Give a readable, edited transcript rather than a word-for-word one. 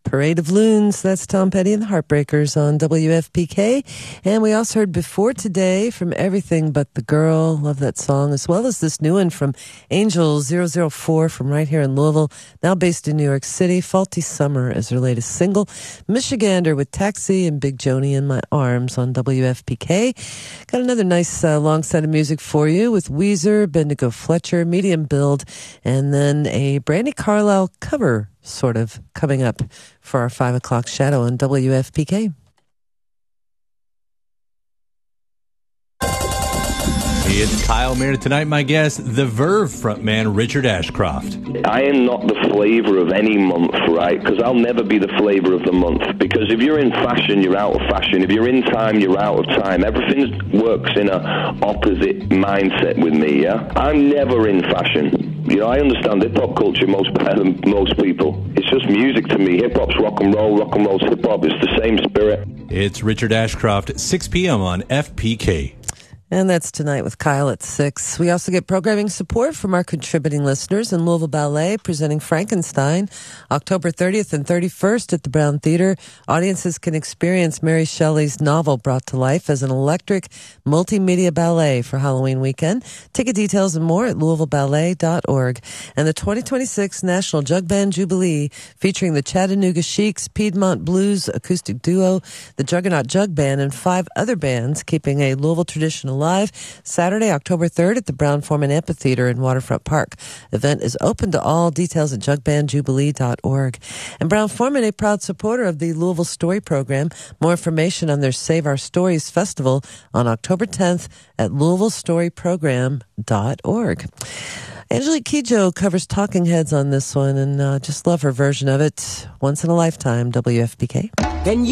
Parade of Loons, that's Tom Petty and the Heartbreakers on WFPK. And we also heard Before Today from Everything But the Girl. Love that song, as well as this new one from Angel 004 from right here in Louisville, now based in New York City. Faulty Summer is her latest single. Michigander with Taxi and Big Joni in My Arms on WFPK. Got another nice long set of music for you with Weezer, Bendigo Fletcher, Medium Build, and then a Brandi Carlile cover sort of coming up for our 5 o'clock shadow on WFPK. It's Kyle Meredith tonight. My guest, the Verve frontman Richard Ashcroft. I am not the flavor of any month, right? Because I'll never be the flavor of the month. Because if you're in fashion, you're out of fashion. If you're in time, you're out of time. Everything works in a opposite mindset with me, yeah? I'm never in fashion. You know, I understand hip-hop culture better than most people. It's just music to me. Hip-hop's rock and roll's hip-hop. It's the same spirit. It's Richard Ashcroft at 6 p.m. on FPK. And that's tonight with Kyle at 6. We also get programming support from our contributing listeners in Louisville Ballet presenting Frankenstein October 30th and 31st at the Brown Theater. Audiences can experience Mary Shelley's novel brought to life as an electric multimedia ballet for Halloween weekend. Ticket details and more at louisvilleballet.org. And the 2026 National Jug Band Jubilee featuring the Chattanooga Sheiks, Piedmont Blues acoustic duo, the Juggernaut Jug Band, and 5 other bands keeping a Louisville tradition live Saturday, October 3rd at the Brown-Forman Amphitheater in Waterfront Park. Event is open to all. Details at jugbandjubilee.org. And Brown-Forman, a proud supporter of the Louisville Story Program. More information on their Save Our Stories Festival on October 10th at louisvillestoryprogram.org. Angelique Kidjo covers Talking Heads on this one, and just love her version of it. Once in a lifetime, WFPK.